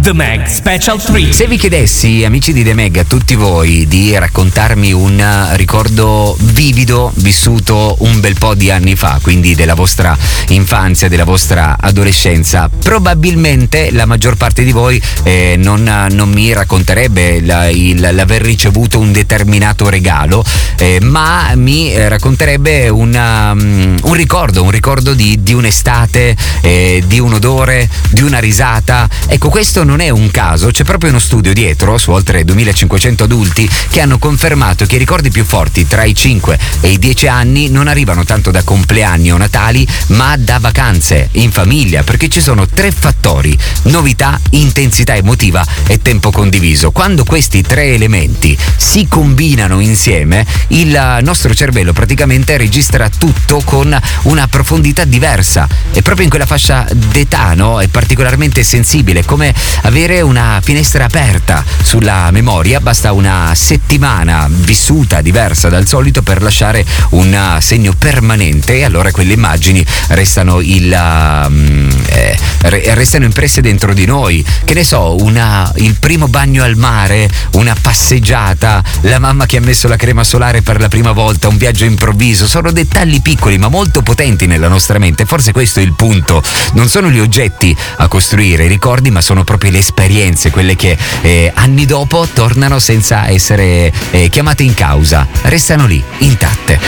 The Meg Special 3. Se vi chiedessi, amici di The Meg, a tutti voi, di raccontarmi un ricordo vivido vissuto un bel po' di anni fa, quindi della vostra infanzia, della vostra adolescenza, probabilmente la maggior parte di voi non mi racconterebbe l'aver ricevuto un determinato regalo, ma mi racconterebbe un ricordo di un'estate, di un odore, di una risata. Ecco, questo non è un caso, c'è proprio uno studio dietro su oltre 2500 adulti che hanno confermato che i ricordi più forti tra i 5 e i 10 anni non arrivano tanto da compleanni o natali, ma da vacanze in famiglia, perché ci sono 3 fattori: novità, intensità emotiva e tempo condiviso. Quando questi 3 elementi si combinano insieme, il nostro cervello praticamente registra tutto con una profondità diversa, e proprio in quella fascia d'età, no, è particolarmente sensibile, come avere una finestra aperta sulla memoria. Basta una settimana vissuta diversa dal solito per lasciare un segno permanente, e allora quelle immagini restano impresse dentro di noi. Che ne so, il primo bagno al mare, una passeggiata, la mamma che ha messo la crema solare per la prima volta, un viaggio improvviso. Sono dettagli piccoli ma molto potenti nella nostra mente. Forse questo è il punto: non sono gli oggetti a costruire i ricordi, ma sono proprio le esperienze, quelle che anni dopo tornano senza essere chiamate in causa, restano lì intatte.